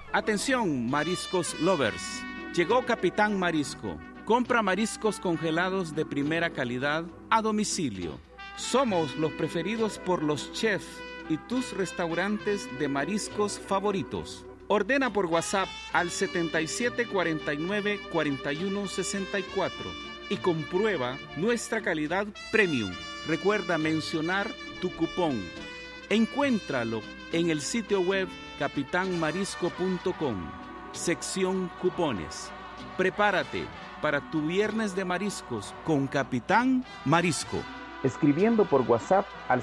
Atención, mariscos lovers. Llegó Capitán Marisco. Compra mariscos congelados de primera calidad a domicilio. Somos los preferidos por los chefs y tus restaurantes de mariscos favoritos. Ordena por WhatsApp al 7749-4164 y comprueba nuestra calidad premium. Recuerda mencionar tu cupón. Encuéntralo en el sitio web capitanmarisco.com, sección cupones. Prepárate para tu viernes de mariscos con Capitán Marisco. Escribiendo por WhatsApp al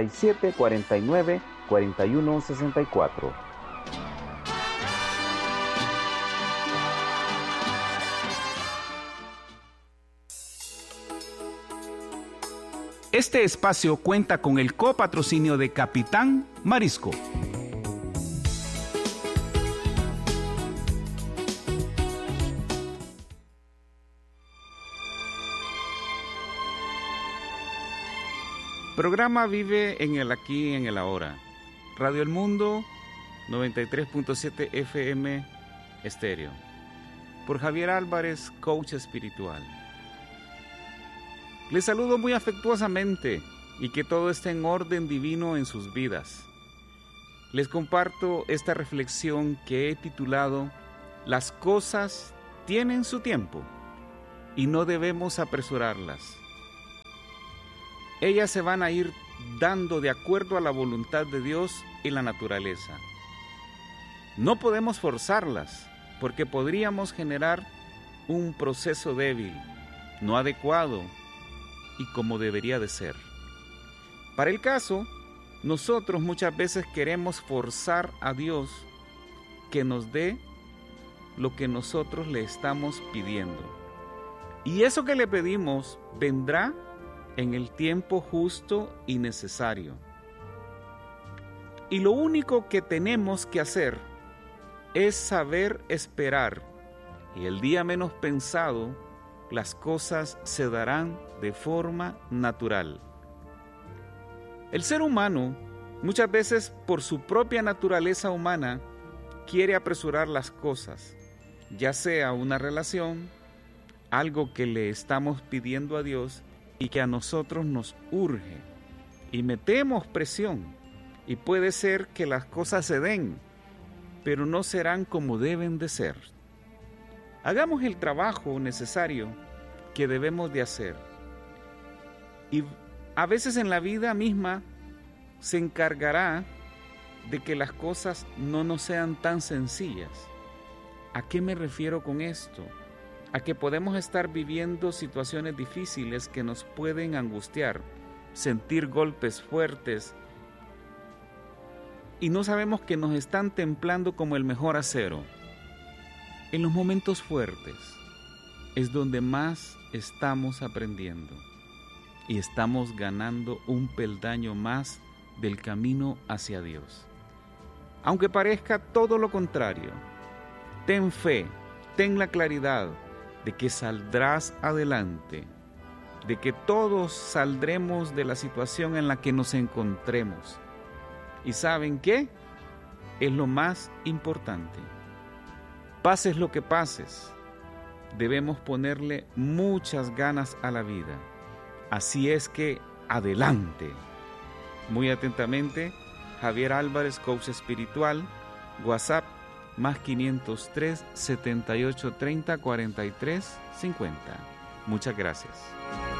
7749-4164. Este espacio cuenta con el copatrocinio de Capitán Marisco. Programa Vive en el Aquí y en el Ahora. Radio El Mundo, 93.7 FM estéreo. Por Javier Álvarez, coach espiritual. Les saludo muy afectuosamente y que todo esté en orden divino en sus vidas. Les comparto esta reflexión que he titulado Las cosas tienen su tiempo y no debemos apresurarlas. Ellas se van a ir dando de acuerdo a la voluntad de Dios y la naturaleza. No podemos forzarlas porque podríamos generar un proceso débil, no adecuado y como debería de ser. Para el caso, nosotros muchas veces queremos forzar a Dios que nos dé lo que nosotros le estamos pidiendo. Y eso que le pedimos vendrá en el tiempo justo y necesario. Y lo único que tenemos que hacer es saber esperar, y el día menos pensado, las cosas se darán de forma natural. El ser humano, muchas veces por su propia naturaleza humana, quiere apresurar las cosas, ya sea una relación, algo que le estamos pidiendo a Dios y que a nosotros nos urge, y metemos presión, y puede ser que las cosas se den, pero no serán como deben de ser. Hagamos el trabajo necesario que debemos de hacer, y a veces en la vida misma se encargará de que las cosas no nos sean tan sencillas. ¿A qué me refiero con esto? A que podemos estar viviendo situaciones difíciles que nos pueden angustiar, sentir golpes fuertes, y no sabemos que nos están templando como el mejor acero. En los momentos fuertes es donde más estamos aprendiendo y estamos ganando un peldaño más del camino hacia Dios. Aunque parezca todo lo contrario, ten fe, ten la claridad de que saldrás adelante, de que todos saldremos de la situación en la que nos encontremos. ¿Y saben qué? Es lo más importante. Pases lo que pases, debemos ponerle muchas ganas a la vida. Así es que, adelante. Muy atentamente, Javier Álvarez, coach espiritual, WhatsApp, más 503 78 30 43 50. Muchas gracias.